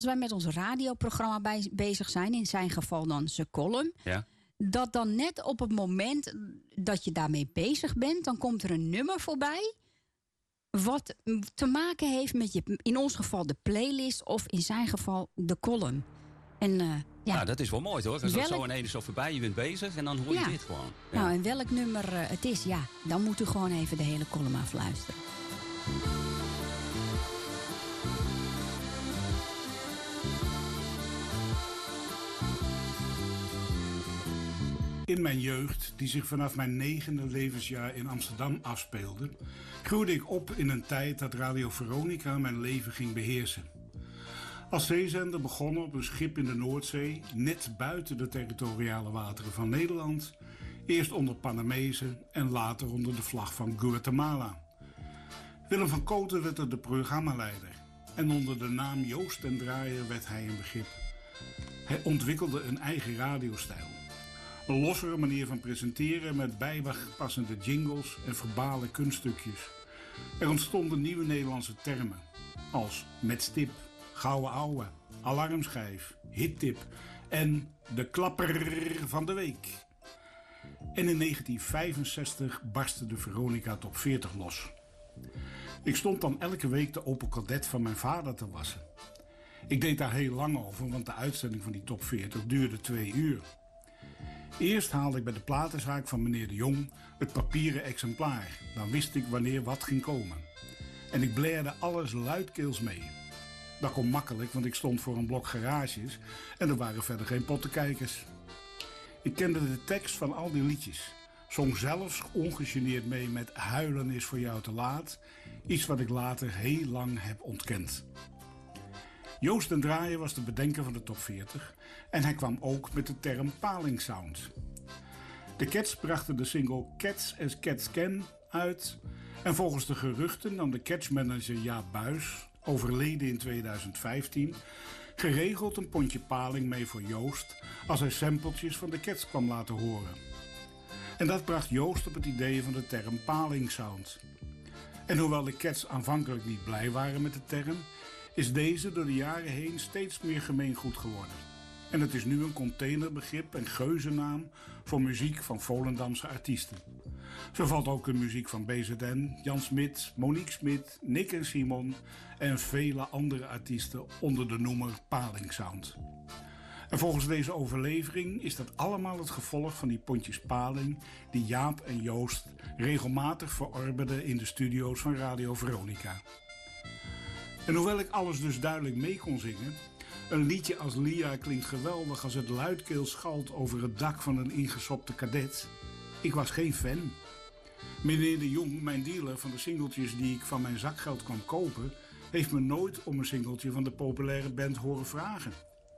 wij met ons radioprogramma bezig zijn, in zijn geval dan zijn column, dat dan net op het moment dat je daarmee bezig bent, dan komt er een nummer voorbij wat te maken heeft met in ons geval de playlist of in zijn geval de column. En dat is wel mooi, hoor. Dan is zo ineens zo voorbij, je bent bezig en dan hoor je dit gewoon. Ja. Nou, en welk nummer het is, dan moet u gewoon even de hele column afluisteren. In mijn jeugd, die zich vanaf mijn 9e levensjaar in Amsterdam afspeelde, groeide ik op in een tijd dat Radio Veronica mijn leven ging beheersen. Als zeezender begonnen op een schip in de Noordzee, net buiten de territoriale wateren van Nederland, eerst onder Panamese en later onder de vlag van Guatemala. Willem van Kooten werd er de programmaleider en onder de naam Joost den Draaier werd hij een begrip. Hij ontwikkelde een eigen radiostijl. Een lossere manier van presenteren met bijpassende jingles en verbale kunststukjes. Er ontstonden nieuwe Nederlandse termen als met stip, gouden ouwe, alarmschijf, hittip en de klapper van de week. En in 1965 barstte de Veronica Top 40 los. Ik stond dan elke week de Opel Kadett van mijn vader te wassen. Ik deed daar heel lang over, want de uitzending van die Top 40 duurde 2 uur. Eerst haalde ik bij de platenzaak van meneer de Jong het papieren exemplaar. Dan wist ik wanneer wat ging komen. En ik blerde alles luidkeels mee. Dat kon makkelijk, want ik stond voor een blok garages en er waren verder geen pottenkijkers. Ik kende de tekst van al die liedjes. Zong zelfs ongegeneerd mee met Huilen is voor jou te laat. Iets wat ik later heel lang heb ontkend. Joost den Draaier was de bedenker van de Top 40 en hij kwam ook met de term palingsound. De Cats brachten de single Cats as Cats Can uit en volgens de geruchten nam de Cats-manager Jaap Buys, overleden in 2015, geregeld een pondje paling mee voor Joost als hij sampletjes van de Cats kwam laten horen. En dat bracht Joost op het idee van de term palingsound. En hoewel de Cats aanvankelijk niet blij waren met de term, is deze door de jaren heen steeds meer gemeengoed geworden. En het is nu een containerbegrip en geuzennaam voor muziek van Volendamse artiesten. Zo valt ook de muziek van BZN, Jan Smit, Monique Smit, Nick en Simon en vele andere artiesten onder de noemer palingsound. En volgens deze overlevering is dat allemaal het gevolg van die pondjes paling die Jaap en Joost regelmatig verorberden in de studio's van Radio Veronica. En hoewel ik alles dus duidelijk mee kon zingen, een liedje als Lia klinkt geweldig als het luidkeels schalt over het dak van een ingesopte kadet, ik was geen fan. Meneer de Jong, mijn dealer van de singeltjes die ik van mijn zakgeld kwam kopen, heeft me nooit om een singeltje van de populaire band horen vragen.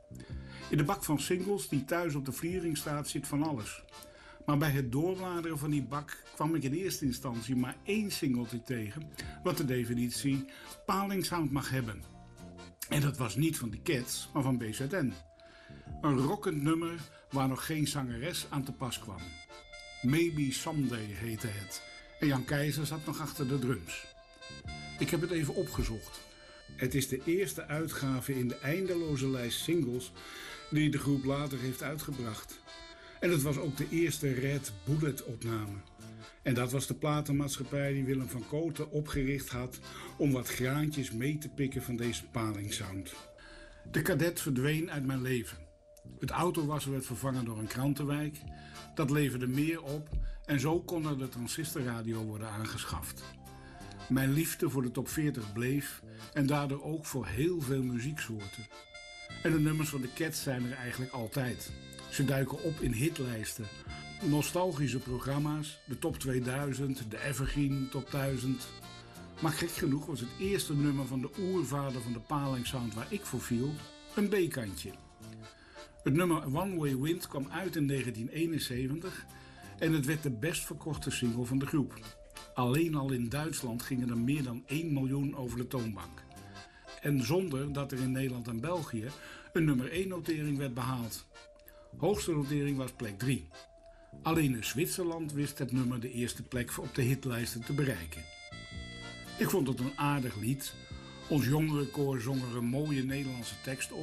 In de bak van singles die thuis op de vliering staat zit van alles. Maar bij het doorbladeren van die bak kwam ik in eerste instantie maar 1 singeltje tegen wat de definitie palingsound mag hebben. En dat was niet van de Cats, maar van BZN. Een rockend nummer waar nog geen zangeres aan te pas kwam. Maybe Someday heette het. En Jan Keizer zat nog achter de drums. Ik heb het even opgezocht. Het is de eerste uitgave in de eindeloze lijst singles die de groep later heeft uitgebracht. En het was ook de eerste Red Bullet opname. En dat was de platenmaatschappij die Willem van Kooten opgericht had om wat graantjes mee te pikken van deze palingsound. De Kadett verdween uit mijn leven. Het autowassen werd vervangen door een krantenwijk. Dat leverde meer op en zo kon er de transistorradio worden aangeschaft. Mijn liefde voor de top 40 bleef en daardoor ook voor heel veel muzieksoorten. En de nummers van de Cats zijn er eigenlijk altijd. Ze duiken op in hitlijsten, nostalgische programma's, de top 2000, de Evergreen top 1000. Maar gek genoeg was het eerste nummer van de oervader van de palingsound waar ik voor viel, een B-kantje. Het nummer One Way Wind kwam uit in 1971 en het werd de best verkochte single van de groep. Alleen al in Duitsland gingen er meer dan 1 miljoen over de toonbank. En zonder dat er in Nederland en België een nummer 1 notering werd behaald. Hoogste notering was plek 3. Alleen in Zwitserland wist het nummer de eerste plek op de hitlijsten te bereiken. Ik vond het een aardig lied, Ons jongerenkoor zong er een mooie Nederlandse tekst op.